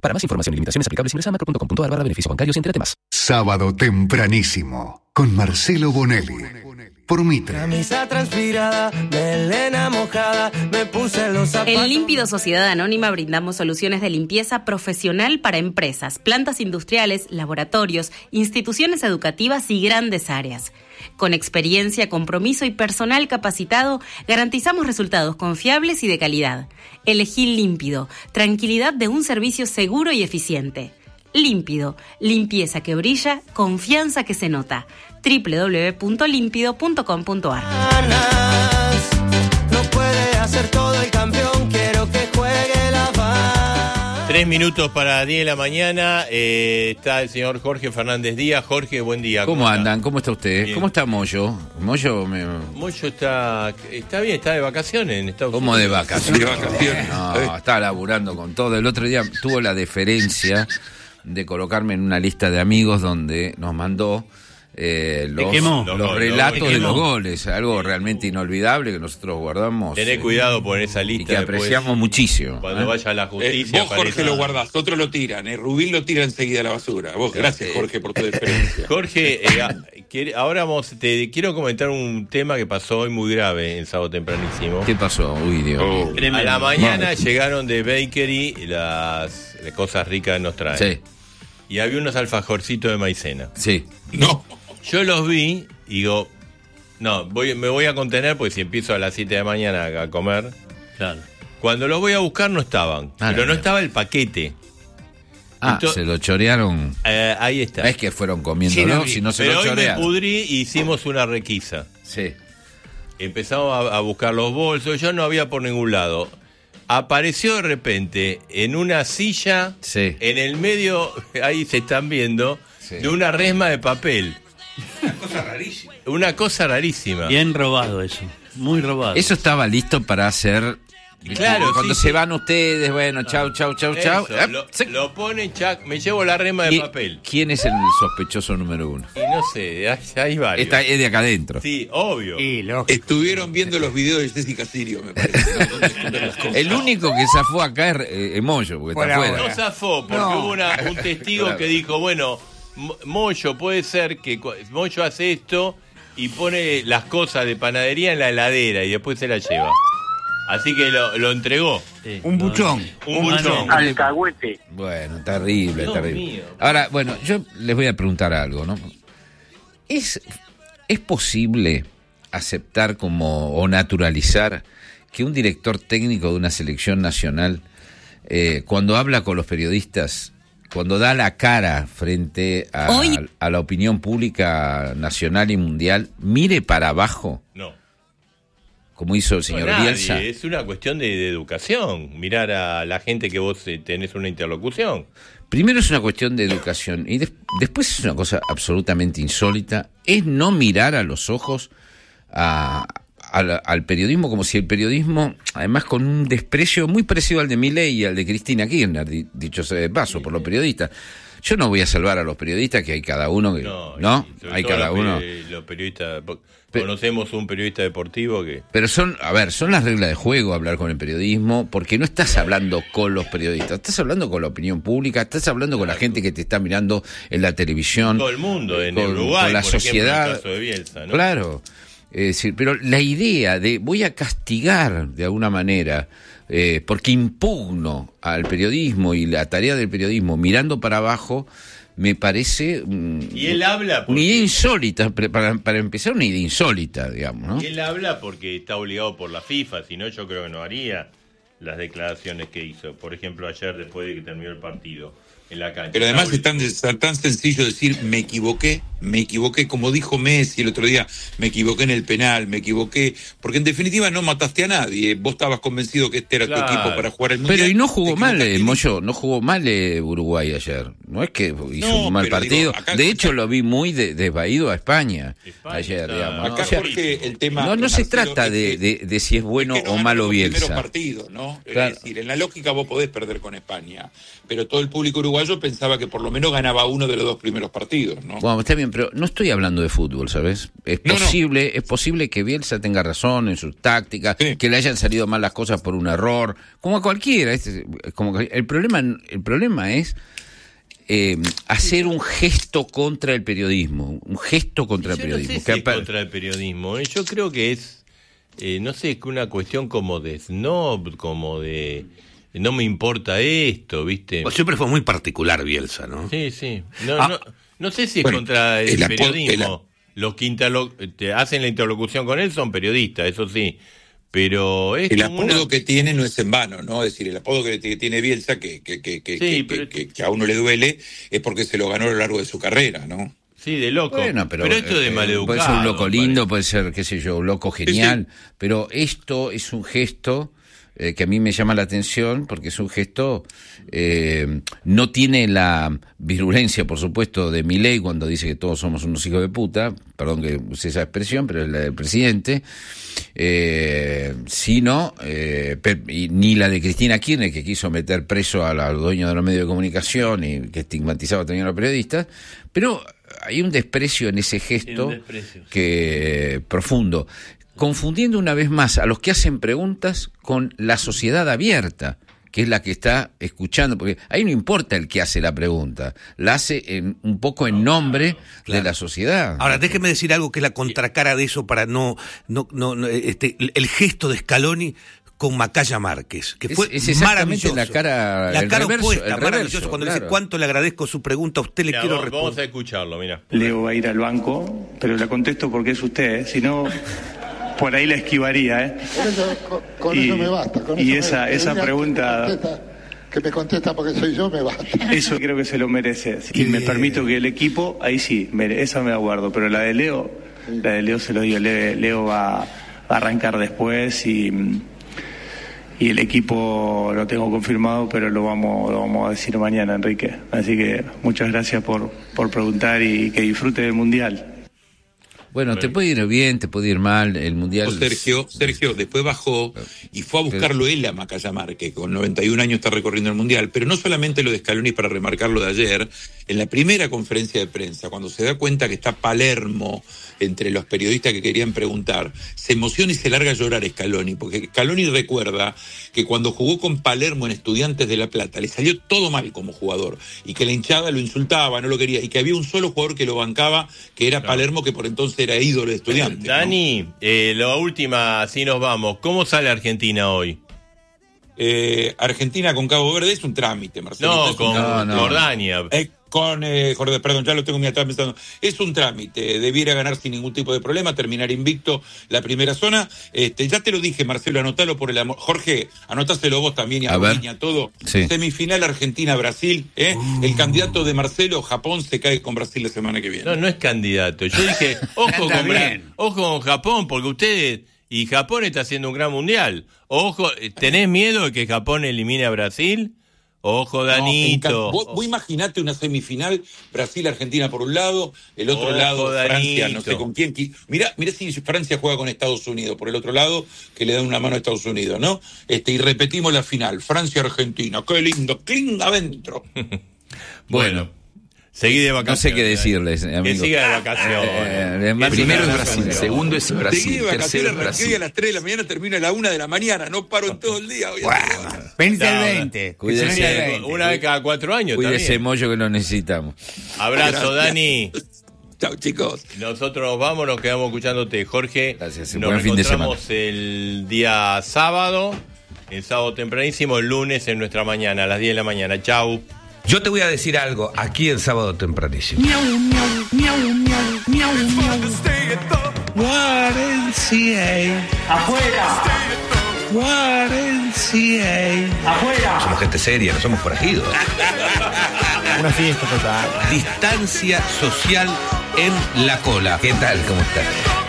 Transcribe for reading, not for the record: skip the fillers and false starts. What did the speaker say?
Para más información y limitaciones aplicables ingresa a macro.com.ar/beneficios bancarios y entérate más. Sábado tempranísimo con Marcelo Bonelli por Mitre. Camisa transpirada, melena mojada, me puse los zapatos. En Límpido Sociedad Anónima brindamos soluciones de limpieza profesional para empresas, plantas industriales, laboratorios, instituciones educativas y grandes áreas. Con experiencia, compromiso y personal capacitado, garantizamos resultados confiables y de calidad. Elegí Límpido, tranquilidad de un servicio seguro y eficiente. Límpido, limpieza que brilla, confianza que se nota. www.limpido.com.ar. No puede hacer todo el campeón, quiero que juegue la banda. 3 minutos para 10 de la mañana, está el señor Jorge Fernández Díaz. Jorge, buen día. ¿Cómo andan? ¿Cómo está usted? Bien. ¿Cómo está Moyo? Moyo está bien, está de vacaciones en Estados ¿Cómo Unidos. de vacaciones? De vacaciones. No, está laburando con todo. El otro día tuvo la deferencia de colocarme en una lista de amigos donde nos mandó los relatos de los goles, algo realmente inolvidable que nosotros guardamos. Tené cuidado por esa lista. Y que apreciamos muchísimo. Cuando vaya a la justicia. Vos, Jorge, lo guardás, otros lo tiran, Rubín lo tira enseguida a la basura. Vos, gracias, Jorge, por tu deferencia. Jorge, ahora te quiero comentar un tema que pasó hoy muy grave en Sábado Tempranísimo. ¿Qué pasó? Uy, Dios. A la mañana llegaron de Bakery las cosas ricas que nos traen. Sí. Y había unos alfajorcitos de maicena. Sí. No. Yo los vi y digo, no, me voy a contener porque si empiezo a las 7 de la mañana a comer. Claro. Cuando los voy a buscar no estaban, pero no estaba el paquete. Se lo chorearon. Ahí está. Es que fueron comiéndolo, si no se pero lo chorearon. Pero hoy me pudrí y hicimos una requisa. Sí. Empezamos a buscar los bolsos, yo no había por ningún lado. Apareció de repente en una silla, sí, en el medio, ahí se están viendo, sí, de una resma de papel. Una cosa rarísima. Bien robado eso, muy robado. Eso estaba listo para hacer. Claro, cuando sí, se sí. van ustedes, bueno, chau. Lo ponen, me llevo la rema de papel. ¿Quién es el sospechoso número uno? Y no sé, hay varios. Es de acá adentro. Sí, obvio. Estuvieron viendo los videos de Jessica Sirio, me parece. El único que zafó acá es Moyo, porque está afuera. No zafó, porque hubo un testigo que dijo, bueno, Moyo, puede ser que Moyo hace esto y pone las cosas de panadería en la heladera y después se la lleva. Así que lo entregó. Sí. Un buchón. Alcahuete. Bueno, terrible, Dios terrible. Mío. Ahora, bueno, yo les voy a preguntar algo, ¿no? ¿Es posible aceptar o naturalizar que un director técnico de una selección nacional, cuando habla con los periodistas, cuando da la cara frente a la opinión pública nacional y mundial, mire para abajo? No. Como hizo el señor Bielsa. Es una cuestión de educación, mirar a la gente que vos tenés una interlocución. Primero es una cuestión de educación y después es una cosa absolutamente insólita, es no mirar a los ojos al periodismo, como si el periodismo, además con un desprecio muy parecido al de Milei y al de Cristina Kirchner, dicho sea de paso, por los periodistas. Yo no voy a salvar a los periodistas, que hay cada uno que... ¿No? Hay cada uno... Los periodistas... Conocemos un periodista deportivo que... Pero son las reglas de juego hablar con el periodismo, porque no estás hablando con los periodistas, estás hablando con la opinión pública, estás hablando con la gente que te está mirando en la televisión. Todo el mundo, en Uruguay, con la por sociedad. ejemplo, en el caso de Bielsa, ¿no? Claro. Es decir, pero la idea de voy a castigar de alguna manera, porque impugno al periodismo y la tarea del periodismo mirando para abajo, me parece y él habla una idea insólita, para empezar una idea insólita, digamos, ¿no? Y él habla porque está obligado por la FIFA, si no yo creo que no haría las declaraciones que hizo. Por ejemplo, ayer después de que terminó el partido en la cancha. Pero además es tan sencillo decir me equivoqué, como dijo Messi el otro día, me equivoqué en el penal, me equivoqué, porque en definitiva no mataste a nadie, vos estabas convencido que este era tu equipo para jugar el Mundial. Pero y no jugó mal, Moyo, no jugó mal Uruguay ayer, No es que hizo un mal partido. Digo, de hecho, lo vi muy desvaído a España ayer, digamos. Acá, Jorge, el tema... No se trata de si es bueno o malo Bielsa. Primeros partidos, ¿no? Claro. Es decir, en la lógica vos podés perder con España, pero todo el público uruguayo pensaba que por lo menos ganaba uno de los 2 primeros partidos, ¿no? Bueno, está bien, pero no estoy hablando de fútbol, ¿sabes? Es posible que Bielsa tenga razón en sus tácticas, que le hayan salido mal las cosas por un error, como a cualquiera. El problema es hacer un gesto contra el periodismo, contra el periodismo. No sé si es contra el periodismo. Yo creo que es, no sé, es una cuestión como de snob, como de... No me importa esto, ¿viste? Pues siempre fue muy particular Bielsa, ¿no? Sí. No sé si es contra el periodismo. Los que hacen la interlocución con él son periodistas, eso sí. Pero es el apodo que tiene no es en vano, ¿no? Es decir, el apodo que tiene Bielsa, que a uno le duele, es porque se lo ganó a lo largo de su carrera, ¿no? Sí, de loco. Bueno, pero esto de maleducado. Puede ser un loco lindo, puede ser, qué sé yo, un loco genial, pero esto es un gesto que a mí me llama la atención porque es un gesto, no tiene la virulencia, por supuesto, de Milei cuando dice que todos somos unos hijos de puta, perdón que use esa expresión, pero es la del presidente, sino, ni la de Cristina Kirchner, que quiso meter preso a los dueños de los medios de comunicación y que estigmatizaba también a los periodistas, pero hay un desprecio en ese gesto que profundo, confundiendo una vez más a los que hacen preguntas con la sociedad abierta, que es la que está escuchando, porque ahí no importa el que hace la pregunta, la hace un poco en nombre de la sociedad. Ahora, déjeme decir algo que es la contracara de eso para el gesto de Scaloni con Macaya Márquez, que fue maravilloso. La cara opuesta, maravilloso. Cuando dice cuánto le agradezco su pregunta, a usted le quiero responder. Vamos a escucharlo, mira. Leo va a ir al banco, pero le contesto porque es usted, si no... Por ahí la esquivaría, Con eso me basta. Esa pregunta... Que me contesta porque soy yo, me basta. Eso creo que se lo merece. Y me permito que el equipo, ahí sí, esa me aguardo. Pero la de Leo se lo digo. Leo va a arrancar después y el equipo lo tengo confirmado, pero lo vamos a decir mañana, Enrique. Así que muchas gracias por preguntar y que disfrute del Mundial. Bueno, te puede ir bien, te puede ir mal, el Mundial... Sergio después bajó y fue a buscarlo él a Macaya Márquez, que con 91 años está recorriendo el Mundial, pero no solamente lo de Scaloni, para remarcar lo de ayer, en la primera conferencia de prensa, cuando se da cuenta que está Palermo entre los periodistas que querían preguntar, se emociona y se larga a llorar Scaloni, porque Scaloni recuerda que cuando jugó con Palermo en Estudiantes de La Plata, le salió todo mal como jugador, y que la hinchada lo insultaba, no lo quería, y que había un solo jugador que lo bancaba, que era Palermo, que por entonces era ídolo de Estudiantes. Dani, ¿no? La última, así nos vamos. ¿Cómo sale Argentina hoy? Argentina con Cabo Verde es un trámite, Marcelo. No, con Jordania. Perdón, ya lo tengo atrás pensando. Es un trámite, debiera ganar sin ningún tipo de problema, terminar invicto la primera zona. Ya te lo dije, Marcelo, anotalo por el amor. Jorge, anotáselo vos también y a Niña, todo. Sí. Semifinal Argentina-Brasil, El candidato de Marcelo, Japón, se cae con Brasil la semana que viene. No es candidato. Yo dije, ojo con Japón, porque ustedes y Japón está haciendo un gran mundial. Ojo, ¿tenés miedo de que Japón elimine a Brasil? Ojo, Danito. Vos imaginate una semifinal, Brasil-Argentina por un lado, el otro lado, Francia, no sé con quién. Mirá si Francia juega con Estados Unidos, por el otro lado, que le dan una mano a Estados Unidos, ¿no? Y repetimos la final, Francia-Argentina, qué lindo, cling adentro. Bueno. Seguí de vacaciones. No sé qué decirles, amigo. Que siga de vacaciones. Primero es Brasil, segundo es Brasil. Seguí de vacaciones, arranqué a las 3 de la mañana, termino a la 1 de la mañana, no paro en todo el día. Vence el 20. Cuídese. Una vez cada 4 años. Cuídese, Moyo, que lo necesitamos. Abrazo, Dani. Chao, chicos. Nosotros nos vamos, nos quedamos escuchándote, Jorge. Gracias. Nos encontramos el día sábado, el sábado tempranísimo, el lunes en nuestra mañana, a las 10 de la mañana. Chau. Yo te voy a decir algo aquí el sábado tempranísimo. Afuera. Afuera. Somos gente seria, no somos forajidos. Una fiesta total. Distancia social en la cola. ¿Qué tal? ¿Cómo estás?